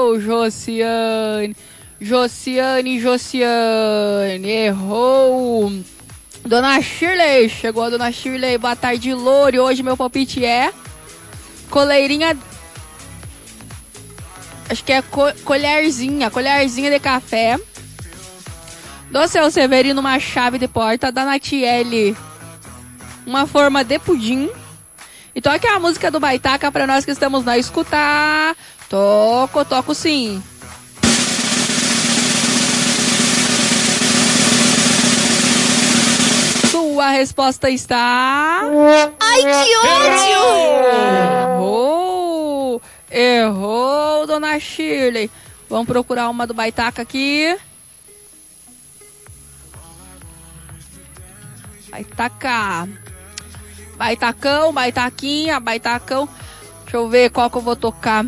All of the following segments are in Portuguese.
errou, Josiane. Josiane, errou. Dona Shirley, chegou a Dona Shirley, boa tarde, Lore. Hoje meu palpite é coleirinha, acho que é colherzinha de café. Do seu Severino, uma chave de porta. Da Natiele, uma forma de pudim. E toque a música do Baitaca pra nós que estamos na escuta. Toco sim. Sua resposta está... Ai, que ódio! Errou, Dona Shirley. Vamos procurar uma do Baitaca aqui. Baitaca. Baitacão, baitaquinha, baitacão. Deixa eu ver qual que eu vou tocar.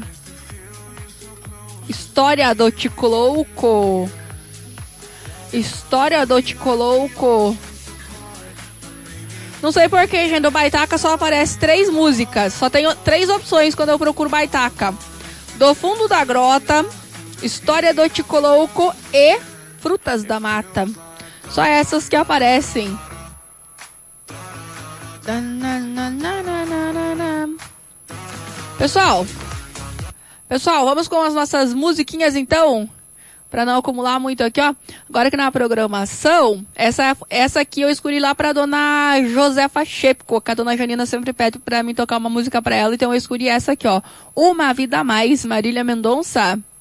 História do Tico Louco. História do Tico Louco. Não sei porquê, gente, do Baitaca só aparece 3 músicas. Só tenho 3 opções quando eu procuro Baitaca. Do Fundo da Grota, História do Tico Louco e Frutas da Mata. Só essas que aparecem. Pessoal, vamos com as nossas musiquinhas então, para não acumular muito aqui, ó. Agora que na programação, essa aqui eu escolhi lá pra Dona Josefa Shepko, que a Dona Janina sempre pede pra mim tocar uma música pra ela, então eu escolhi essa aqui, ó. Uma Vida a Mais, Marília Mendonça.